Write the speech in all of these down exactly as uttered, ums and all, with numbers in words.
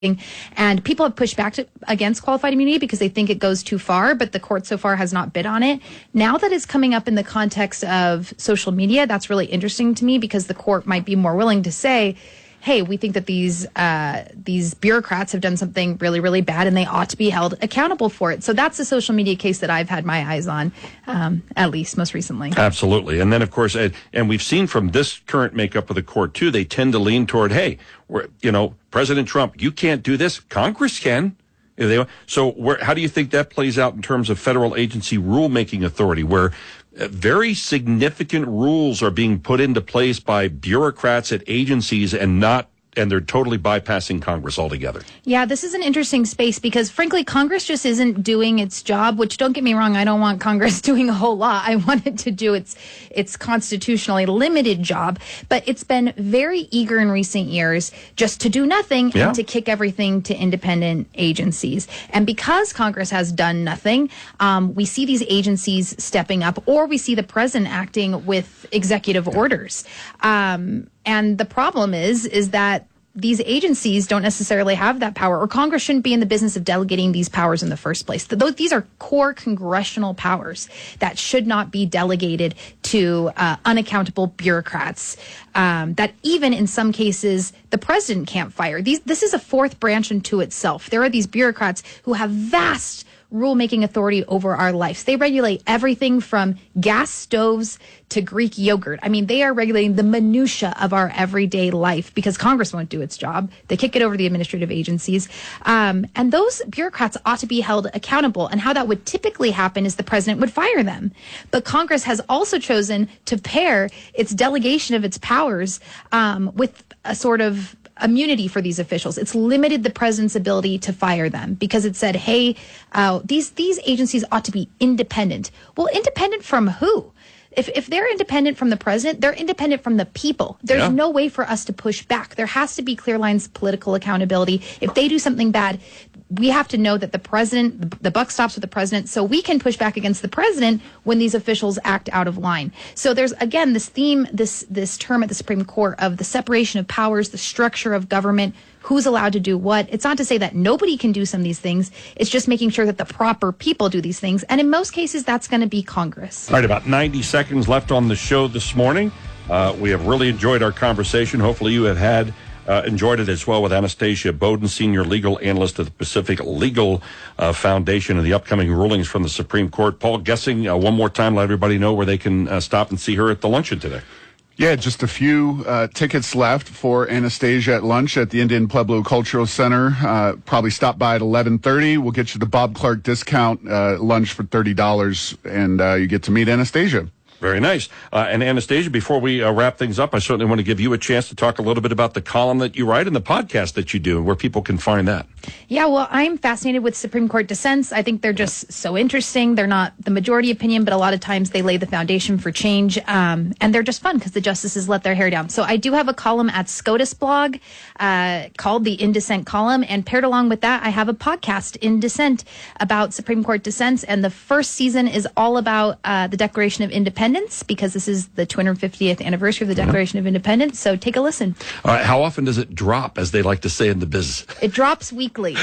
And people have pushed back to, against qualified immunity because they think it goes too far, but the court so far has not bid on it. Now that it's coming up in the context of social media, that's really interesting to me because the court might be more willing to say, hey, we think that these uh, these bureaucrats have done something really, really bad and they ought to be held accountable for it. So that's the social media case that I've had my eyes on, um, at least most recently. Absolutely. And then, of course, and, and we've seen from this current makeup of the court, too, they tend to lean toward, hey, we're, you know, President Trump, you can't do this. Congress can. If they, so where, how do you think that plays out in terms of federal agency rulemaking authority, where very significant rules are being put into place by bureaucrats at agencies and not and they're totally bypassing Congress altogether? Yeah, this is an interesting space because, frankly, Congress just isn't doing its job, which, don't get me wrong, I don't want Congress doing a whole lot. I want it to do its its constitutionally limited job, but it's been very eager in recent years just to do nothing yeah. and to kick everything to independent agencies. And because Congress has done nothing, um, we see these agencies stepping up, or we see the president acting with executive yeah. orders. Um, and the problem is, is that these agencies don't necessarily have that power, or Congress shouldn't be in the business of delegating these powers in the first place. These are core congressional powers that should not be delegated to uh, unaccountable bureaucrats um, that even in some cases the president can't fire. These, this is a fourth branch unto itself. There are these bureaucrats who have vast rulemaking authority over our lives. They regulate everything from gas stoves to Greek yogurt. I mean, they are regulating the minutia of our everyday life because Congress won't do its job. They kick it over to the administrative agencies. Um, and those bureaucrats ought to be held accountable. And how that would typically happen is the president would fire them. But Congress has also chosen to pair its delegation of its powers um, with a sort of immunity for these officials. It's limited the president's ability to fire them because it said, hey, uh, these these agencies ought to be independent. Well, independent from who? If if they're independent from the president, they're independent from the people. There's yeah. no way for us to push back. There has to be clear lines of political accountability. If they do something bad, we have to know that the president, the buck stops with the president, so we can push back against the president when these officials act out of line. So there's, again, this theme, this this term at the Supreme Court of the separation of powers, the structure of government, who's allowed to do what. It's not to say that nobody can do some of these things. It's just making sure that the proper people do these things. And in most cases, that's going to be Congress. All right, about ninety seconds left on the show this morning. Uh, we have really enjoyed our conversation. Hopefully you have had Uh, enjoyed it as well with Anastasia Bowden, Senior Legal Analyst at the Pacific Legal uh, Foundation, and the upcoming rulings from the Supreme Court. Paul Gessing, uh, one more time, let everybody know where they can uh, stop and see her at the luncheon today. Yeah, just a few uh, tickets left for Anastasia at lunch at the Indian Pueblo Cultural Center. Uh, probably stop by at eleven thirty. We'll get you the Bob Clark discount uh, lunch for thirty dollars, and uh, you get to meet Anastasia. Very nice. Uh, and Anastasia, before we uh, wrap things up, I certainly want to give you a chance to talk a little bit about the column that you write and the podcast that you do and where people can find that. Yeah, well, I'm fascinated with Supreme Court dissents. I think they're just so interesting. They're not the majority opinion, but a lot of times they lay the foundation for change. Um, and they're just fun because the justices let their hair down. So I do have a column at SCOTUS blog uh, called the In Dissent column. And paired along with that, I have a podcast, In Dissent, about Supreme Court dissents. And the first season is all about uh, the Declaration of Independence, because this is the two hundred fiftieth anniversary of the Declaration of Independence. So take a listen. All right. How often does it drop, as they like to say in the business? It drops weekly.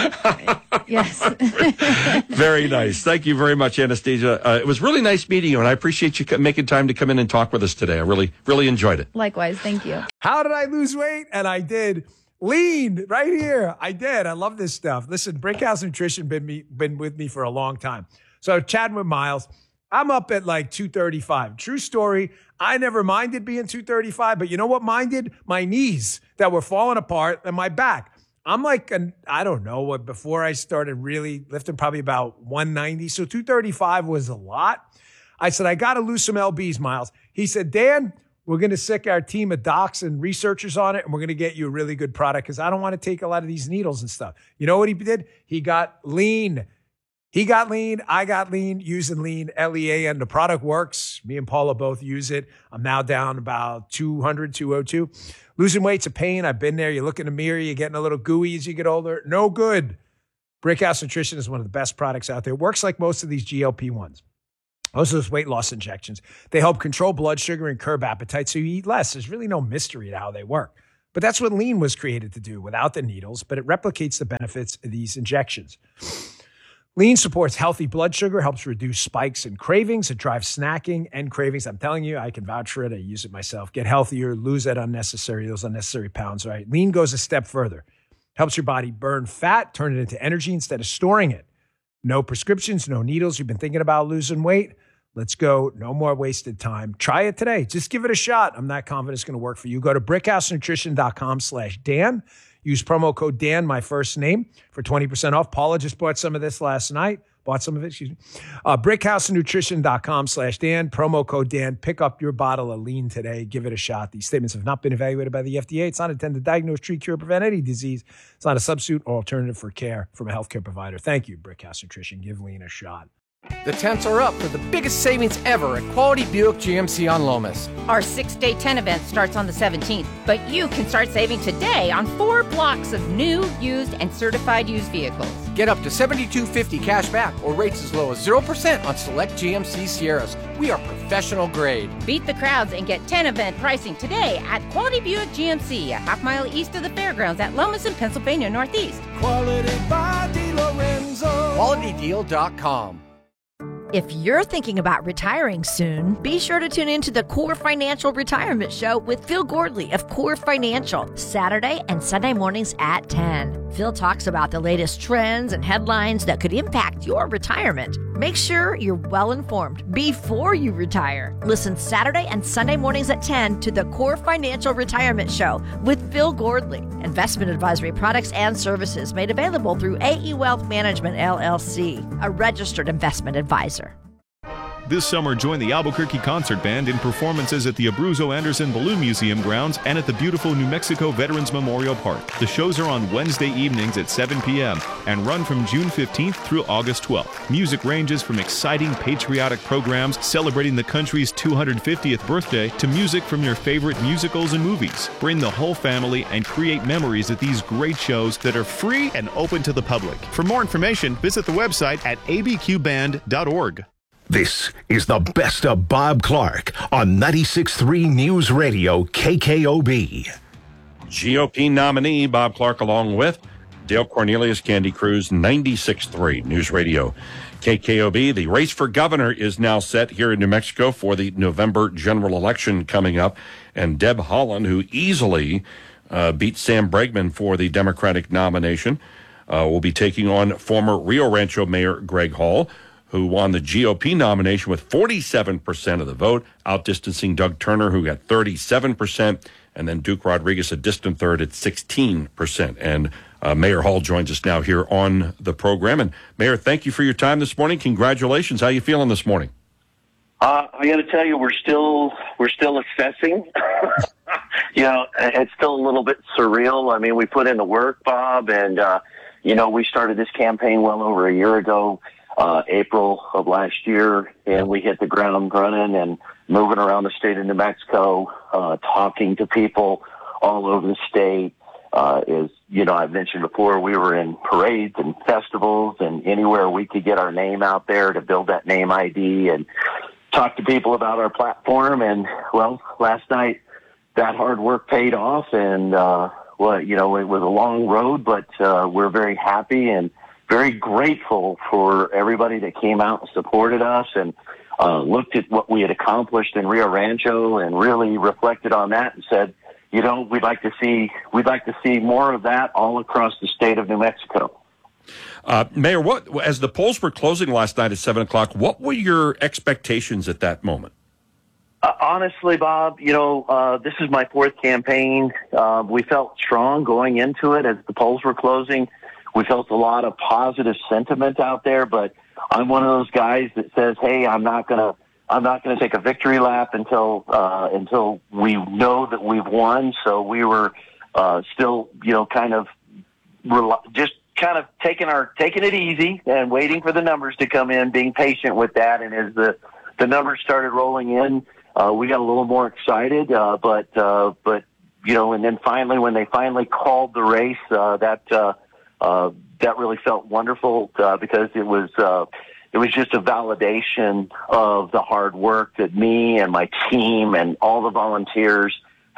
Yes. Very nice. Thank you very much, Anastasia. Uh, it was really nice meeting you, and I appreciate you co- making time to come in and talk with us today. I really, really enjoyed it. Likewise. Thank you. How did I lose weight? And I did. Lean right here. I did. I love this stuff. Listen, Brickhouse Nutrition been me, been with me for a long time. So chatting with Miles, I'm up at like two thirty-five. True story. I never minded being two thirty-five, but you know what minded? My knees that were falling apart and my back. I'm like, an, I don't know what, before I started really lifting, probably about one ninety. So two thirty-five was a lot. I said, I got to lose some L Bs, Miles. He said, Dan, we're going to sick our team of docs and researchers on it, and we're going to get you a really good product because I don't want to take a lot of these needles and stuff. You know what he did? He got lean. He got lean. I got lean using lean, L E A, and the product works. Me and Paula both use it. I'm now down about two hundred, two oh two. Losing weight's a pain. I've been there. You look in the mirror, you're getting a little gooey as you get older. No good. Brickhouse Nutrition is one of the best products out there. It works like most of these G L P ones. Most of those weight loss injections. They help control blood sugar and curb appetite so you eat less. There's really no mystery to how they work. But that's what lean was created to do without the needles, but it replicates the benefits of these injections. Lean supports healthy blood sugar, helps reduce spikes and cravings. It drives snacking and cravings. I'm telling you, I can vouch for it. I use it myself. Get healthier, lose that unnecessary, those unnecessary pounds, right? Lean goes a step further. Helps your body burn fat, turn it into energy instead of storing it. No prescriptions, no needles. You've been thinking about losing weight? Let's go. No more wasted time. Try it today. Just give it a shot. I'm not confident it's going to work for you. Go to brickhousenutrition.com slash Dan. Use promo code Dan, my first name, for twenty percent off. Paula just bought some of this last night. Bought some of it, excuse me. Uh, brickhousenutrition.com slash Dan. Promo code Dan. Pick up your bottle of lean today. Give it a shot. These statements have not been evaluated by the F D A. It's not intended to diagnose, treat, cure, prevent any disease. It's not a substitute or alternative for care from a healthcare provider. Thank you, Brickhouse Nutrition. Give lean a shot. The tents are up for the biggest savings ever at Quality Buick G M C on Lomas. Our six-day tent event starts on the seventeenth, but you can start saving today on four blocks of new, used, and certified used vehicles. Get up to seventy-two fifty cash back or rates as low as zero percent on select G M C Sierras. We are professional grade. Beat the crowds and get tent event pricing today at Quality Buick G M C, a half mile east of the fairgrounds at Lomas in Pennsylvania Northeast. Quality by DeLorenzo. quality deal dot com. If you're thinking about retiring soon, be sure to tune in to the Core Financial Retirement Show with Phil Gordley of Core Financial, Saturday and Sunday mornings at ten. Phil talks about the latest trends and headlines that could impact your retirement. Make sure you're well informed before you retire. Listen Saturday and Sunday mornings at ten to the Core Financial Retirement Show with Phil Gordley. Investment advisory products and services made available through A E Wealth Management, L L C, a registered investment advisor. This summer, join the Albuquerque Concert Band in performances at the Abruzzo Anderson Balloon Museum grounds and at the beautiful New Mexico Veterans Memorial Park. The shows are on Wednesday evenings at seven p.m. and run from June fifteenth through August twelfth. Music ranges from exciting patriotic programs celebrating the country's two hundred fiftieth birthday to music from your favorite musicals and movies. Bring the whole family and create memories at these great shows that are free and open to the public. For more information, visit the website at a b q band dot org. This is the best of Bob Clark on ninety-six point three News Radio K K O B. G O P nominee Bob Clark along with Dale Cornelius, Candy Cruz, ninety-six point three News Radio K K O B. The race for governor is now set here in New Mexico for the November general election coming up. And Deb Haaland, who easily uh, beat Sam Bregman for the Democratic nomination, uh, will be taking on former Rio Rancho Mayor Greg Hall, who won the G O P nomination with forty-seven percent of the vote, outdistancing Doug Turner, who got thirty-seven percent, and then Duke Rodriguez, a distant third, at sixteen percent. And uh, Mayor Hall joins us now here on the program. And Mayor, thank you for your time this morning. Congratulations. How are you feeling this morning? Uh, I got to tell you, we're still we're still assessing. you know, it's still a little bit surreal. I mean, we put in the work, Bob, and uh, you know, we started this campaign well over a year ago. Uh, April of last year, and we hit the ground running and moving around the state of New Mexico, uh, talking to people all over the state. Uh, is, you know, I've mentioned before, we were in parades and festivals and anywhere we could get our name out there to build that name I D and talk to people about our platform. And, well, last night that hard work paid off, and, uh, well, you know, it was a long road, but, uh, we're very happy and very grateful for everybody that came out and supported us and uh, looked at what we had accomplished in Rio Rancho and really reflected on that and said, you know, we'd like to see we'd like to see more of that all across the state of New Mexico. Uh, Mayor, what as the polls were closing last night at seven o'clock, what were your expectations at that moment? Uh, honestly, Bob, you know, uh, this is my fourth campaign. Uh, we felt strong going into it as the polls were closing. We felt a lot of positive sentiment out there, but I'm one of those guys that says, "Hey, I'm not gonna, I'm not gonna take a victory lap until uh, until we know that we've won." So we were uh, still, you know, kind of rel- just kind of taking our taking it easy and waiting for the numbers to come in, being patient with that. And as the the numbers started rolling in, uh, we got a little more excited. Uh, but uh, but you know, and then finally, when they finally called the race, uh, that. Uh, Uh, that really felt wonderful uh, because it was uh, it was just a validation of the hard work that me and my team and all the volunteers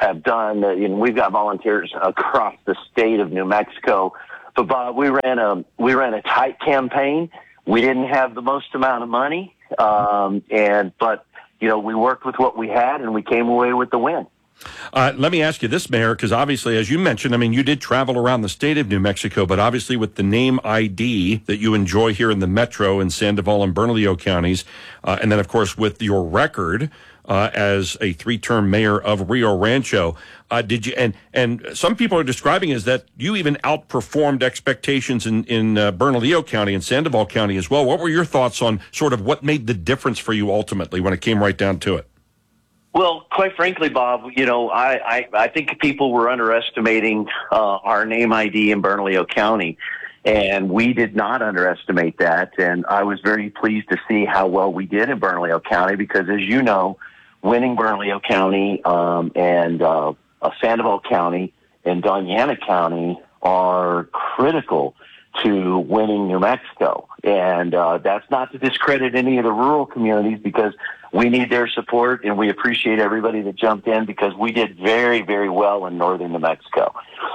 have done. Uh, you know, we've got volunteers across the state of New Mexico. But Bob, we ran a we ran a tight campaign. We didn't have the most amount of money, um, and but you know we worked with what we had, and we came away with the win. Uh, let me ask you this, Mayor, because obviously, as you mentioned, I mean, you did travel around the state of New Mexico, but obviously with the name I D that you enjoy here in the Metro in Sandoval and Bernalillo counties, uh, and then, of course, with your record uh, as a three-term mayor of Rio Rancho, uh, did you? And and some people are describing is that you even outperformed expectations in in uh, Bernalillo County and Sandoval County as well. What were your thoughts on sort of what made the difference for you ultimately when it came right down to it? Well, quite frankly, Bob, you know, I, I, I think people were underestimating uh, our name I D in Bernalillo County, and we did not underestimate that. And I was very pleased to see how well we did in Bernalillo County because, as you know, winning Bernalillo County um, and uh, uh, Sandoval County and Doñana County are critical to winning New Mexico. And uh, that's not to discredit any of the rural communities because we need their support, and we appreciate everybody that jumped in because we did very, very well in northern New Mexico.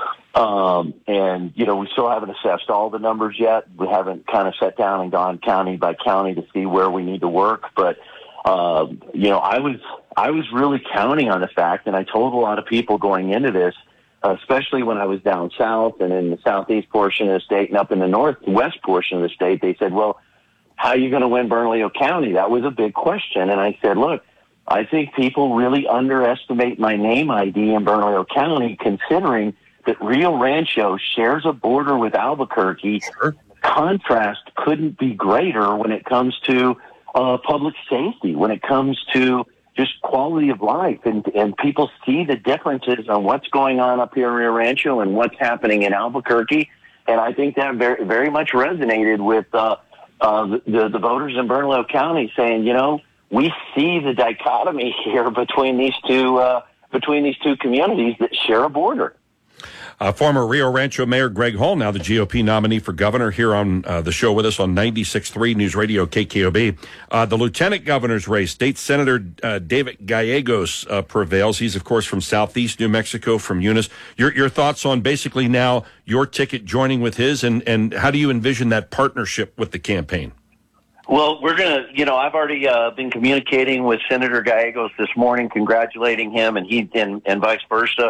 Um, and, you know, we still haven't assessed all the numbers yet. We haven't kind of sat down and gone county by county to see where we need to work. But, uh, you know, I was I was really counting on the fact, and I told a lot of people going into this, especially when I was down south and in the southeast portion of the state and up in the northwest portion of the state, they said, well, how are you going to win Bernalillo County? That was a big question. And I said, look, I think people really underestimate my name I D in Bernalillo County, considering that Rio Rancho shares a border with Albuquerque. Sure. Contrast couldn't be greater when it comes to uh, public safety, when it comes to just quality of life. And, and people see the differences on what's going on up here in Rio Rancho and what's happening in Albuquerque. And I think that very, very much resonated with uh, uh, the, the voters in Bernalillo County saying, you know, we see the dichotomy here between these two, uh, between these two communities that share a border. Uh, former Rio Rancho Mayor Greg Hall, now the G O P nominee for governor, here on uh, the show with us on ninety-six point three News Radio K K O B. Uh, the lieutenant governor's race, State Senator uh, David Gallegos uh, prevails. He's, of course, from southeast New Mexico, from Eunice. Your your thoughts on basically now your ticket joining with his, and, and how do you envision that partnership with the campaign? Well, we're going to, you know, I've already uh, been communicating with Senator Gallegos this morning, congratulating him, and he and, and vice versa.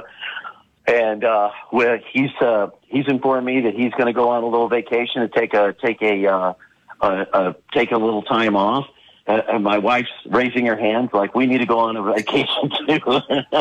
And uh, well, he's uh, he's informed me that he's going to go on a little vacation to take a take a uh, uh, uh, take a little time off. Uh, and my wife's raising her hands like we need to go on a vacation too.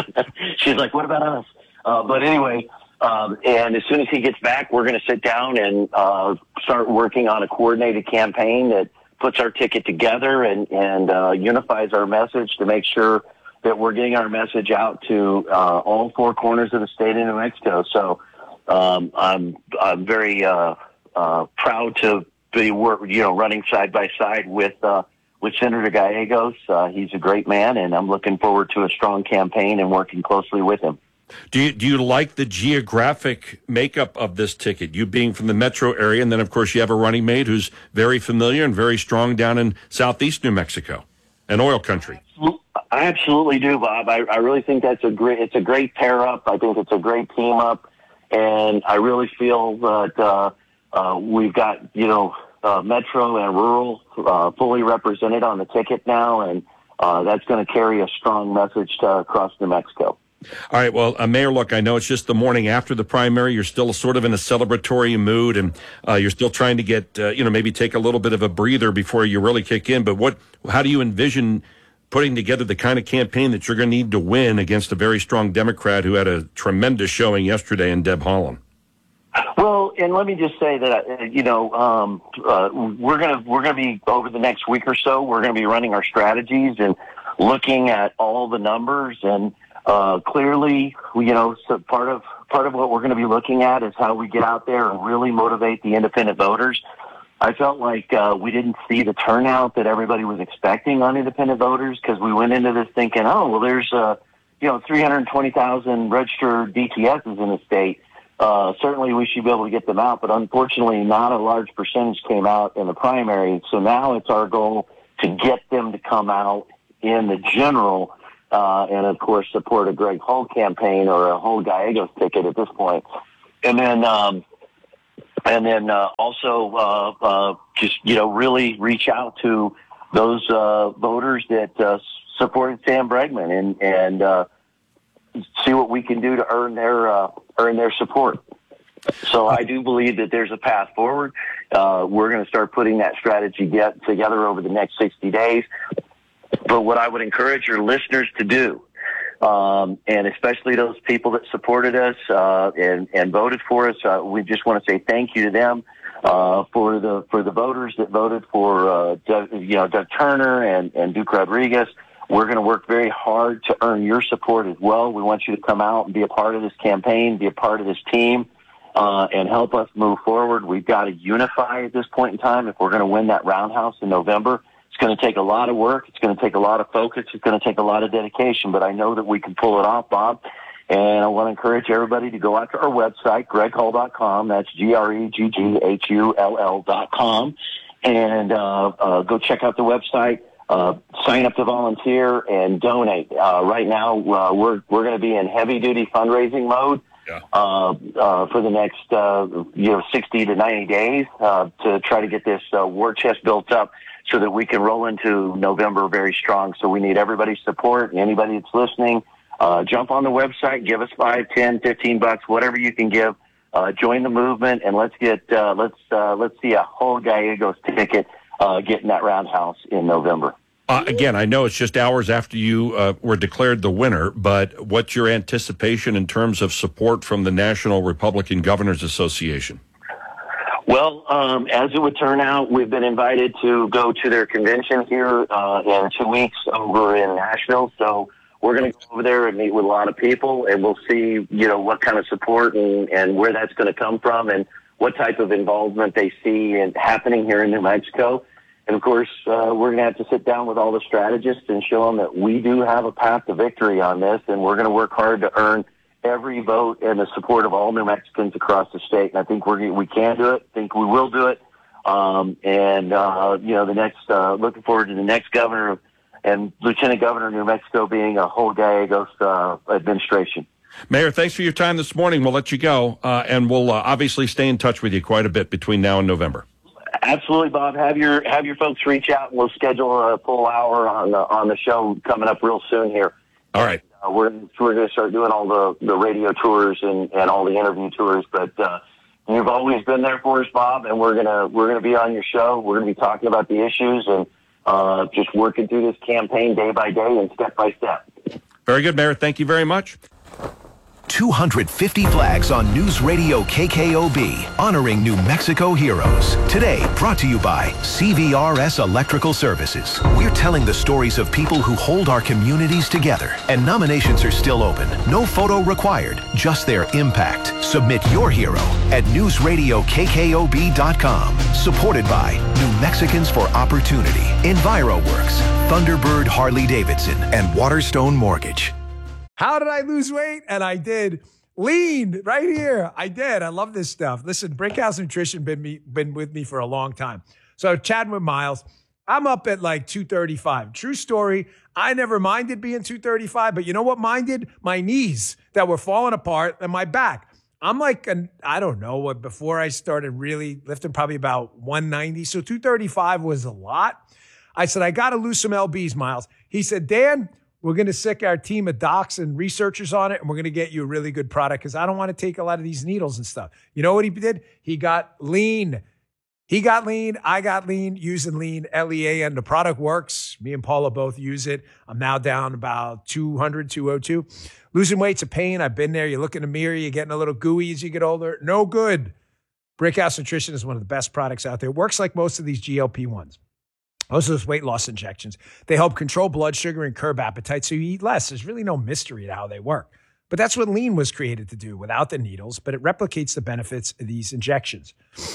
She's like, "What about us?" Uh, but anyway, um, and as soon as he gets back, we're going to sit down and uh, start working on a coordinated campaign that puts our ticket together and and uh, unifies our message to make sure that we're getting our message out to uh, all four corners of the state of New Mexico. So um, I'm I'm very uh, uh, proud to be work, you know running side by side with uh, with Senator Gallegos. Uh, he's a great man, and I'm looking forward to a strong campaign and working closely with him. Do you do you like the geographic makeup of this ticket? You being from the metro area, and then of course you have a running mate who's very familiar and very strong down in southeast New Mexico, and oil country. I absolutely do, Bob. I, I really think that's a great, it's a great pair up. I think it's a great team up. And I really feel that, uh, uh, we've got, you know, uh, metro and rural, uh, fully represented on the ticket now. And, uh, that's going to carry a strong message to across New Mexico. All right. Well, uh, Mayor, look, I know it's just the morning after the primary. You're still sort of in a celebratory mood, and uh, you're still trying to get, uh, you know, maybe take a little bit of a breather before you really kick in. But what, how do you envision putting together the kind of campaign that you're going to need to win against a very strong Democrat who had a tremendous showing yesterday in Deb Haaland? Well, and let me just say that, uh, you know, um, uh, we're going to, we're going to be over the next week or so, we're going to be running our strategies and looking at all the numbers. And uh, clearly, you know, so part of, part of what we're going to be looking at is how we get out there and really motivate the independent voters. I felt like uh, we didn't see the turnout that everybody was expecting on independent voters because we went into this thinking, oh, well, there's, uh, you know, three hundred twenty thousand registered D T Ss in the state. Uh, certainly we should be able to get them out, but unfortunately not a large percentage came out in the primary. So now it's our goal to get them to come out in the general uh, and of course support a Greg Hull campaign or a Hull Gallegos ticket at this point. And then, um, and then uh, also uh, uh, just, you know, really reach out to those uh, voters that uh, supported Sam Bregman and, and uh, see what we can do to earn their uh, earn their support. So I do believe that there's a path forward. Uh, we're going to start putting that strategy get together over the next sixty days. But what I would encourage your listeners to do, um, and especially those people that supported us uh, and, and voted for us, uh, we just want to say thank you to them. Uh, for the for the voters that voted for uh, Doug, you know Doug Turner and, and Duke Rodriguez, we're going to work very hard to earn your support as well. We want you to come out and be a part of this campaign, be a part of this team, uh, and help us move forward. We've got to unify at this point in time if we're going to win that roundhouse in November. It's going to take a lot of work. It's going to take a lot of focus. It's going to take a lot of dedication, but I know that we can pull it off, Bob. And I want to encourage everybody to go out to our website, greg hull dot com. That's G R E G G H U L L dot com. And uh, uh, go check out the website, uh, sign up to volunteer, and donate. Uh, right now, uh, we're we're going to be in heavy-duty fundraising mode yeah. uh, uh, for the next uh, you know sixty to ninety days uh, to try to get this uh, war chest built up so that we can roll into November very strong. So we need everybody's support, and anybody that's listening, Uh, jump on the website, give us five, ten, fifteen bucks, whatever you can give. Uh, join the movement, and let's get uh, let's uh, let's see a whole Gallegos ticket uh, get in that roundhouse in November. Uh, again, I know it's just hours after you uh, were declared the winner, but what's your anticipation in terms of support from the National Republican Governors Association? Well, um, as it would turn out, we've been invited to go to their convention here uh, in two weeks over in Nashville, so we're going to go over there and meet with a lot of people, and we'll see, you know, what kind of support and, and where that's going to come from and what type of involvement they see in, happening here in New Mexico. And, of course, uh, we're going to have to sit down with all the strategists and show them that we do have a path to victory on this, and we're going to work hard to earn every vote and the support of all New Mexicans across the state. And I think we're, we can do it. I think we will do it. Um, and, uh, you know, the next, uh, looking forward to the next governor of and Lieutenant Governor of New Mexico being a whole Gallegos uh, administration. Mayor, thanks for your time this morning. We'll let you go, uh, and we'll uh, obviously stay in touch with you quite a bit between now and November. Absolutely, Bob. Have your have your folks reach out, and we'll schedule a full hour on the on the show coming up real soon here. All right. Uh, we're we're going to start doing all the, the radio tours and, and all the interview tours, but uh, you've always been there for us, Bob, and we're gonna we're gonna be on your show. We're gonna be talking about the issues and. Uh, just working through this campaign day by day and step by step. Very good, Mayor. Thank you very much. two hundred fifty flags on News Radio K K O B, honoring New Mexico heroes. Today, brought to you by C V R S Electrical Services. We're telling the stories of people who hold our communities together, and nominations are still open. No photo required, just their impact. Submit your hero at news radio k k o b dot com. Supported by New Mexicans for Opportunity, EnviroWorks, Thunderbird Harley-Davidson, and Waterstone Mortgage. How did I lose weight? And I did. Lean right here. I did. I love this stuff. Listen, Brickhouse Nutrition been me, been with me for a long time. So chatting with Miles, I'm up at like two thirty-five. True story. I never minded being two thirty-five, but you know what minded? My knees that were falling apart and my back. I'm like, an, I don't know, what before I started really lifting, probably about one ninety. So two thirty-five was a lot. I said, I got to lose some L Bs, Miles. He said, Dan, we're going to sick our team of docs and researchers on it, and we're going to get you a really good product because I don't want to take a lot of these needles and stuff. You know what he did? He got lean. He got lean. I got lean using lean, L E A, and the product works. Me and Paula both use it. I'm now down about two hundred, two oh two. Losing weight's a pain. I've been there. You look in the mirror, you're getting a little gooey as you get older. No good. Brickhouse Nutrition is one of the best products out there. It works like most of these G L P ones. Most of those weight loss injections. They help control blood sugar and curb appetite so you eat less. There's really no mystery to how they work. But that's what lean was created to do without the needles, but it replicates the benefits of these injections.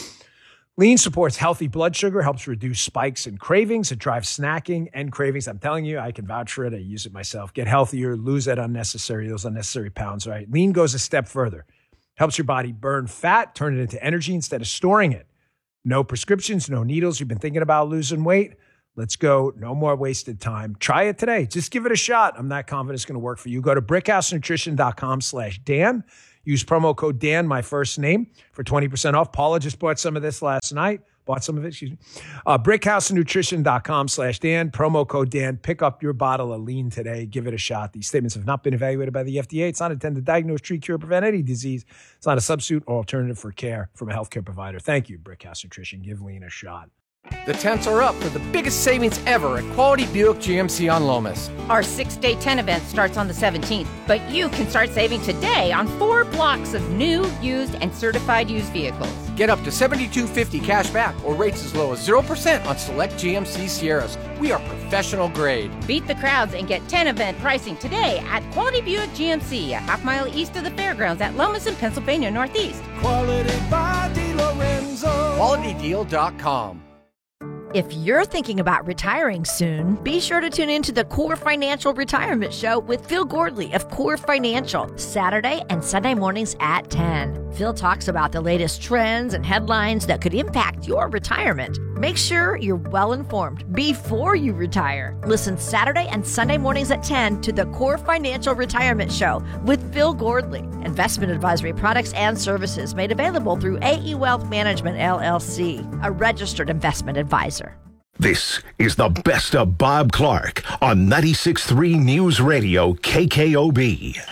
Lean supports healthy blood sugar, helps reduce spikes and cravings. It drives snacking and cravings. I'm telling you, I can vouch for it. I use it myself. Get healthier, lose that unnecessary, those unnecessary pounds, right? Lean goes a step further. Helps your body burn fat, turn it into energy instead of storing it. No prescriptions, no needles. You've been thinking about losing weight? Let's go. No more wasted time. Try it today. Just give it a shot. I'm not confident it's going to work for you. Go to brickhousenutrition.com slash Dan. Use promo code Dan, my first name, for twenty percent off. Paula just bought some of this last night. Bought some of it, excuse me. Uh, brickhousenutrition.com slash Dan. Promo code Dan. Pick up your bottle of lean today. Give it a shot. These statements have not been evaluated by the F D A. It's not intended to diagnose, treat, cure, prevent any disease. It's not a substitute or alternative for care from a healthcare provider. Thank you, Brickhouse Nutrition. Give lean a shot. The tents are up for the biggest savings ever at Quality Buick G M C on Lomas. Our six-day tent event starts on the seventeenth, but you can start saving today on four blocks of new, used, and certified used vehicles. Get up to seventy-two fifty cash back or rates as low as zero percent on select G M C Sierras. We are professional grade. Beat the crowds and get tent event pricing today at Quality Buick G M C, a half mile east of the fairgrounds at Lomas in Pennsylvania Northeast. Quality by DeLorenzo. quality deal dot com. If you're thinking about retiring soon, be sure to tune in to the Core Financial Retirement Show with Phil Gordley of Core Financial, Saturday and Sunday mornings at ten. Phil talks about the latest trends and headlines that could impact your retirement. Make sure you're well informed before you retire. Listen Saturday and Sunday mornings at ten to the Core Financial Retirement Show with Phil Gordley. Investment advisory products and services made available through A E Wealth Management, L L C, a registered investment advisor. This is the best of Bob Clark on ninety-six point three News Radio K K O B.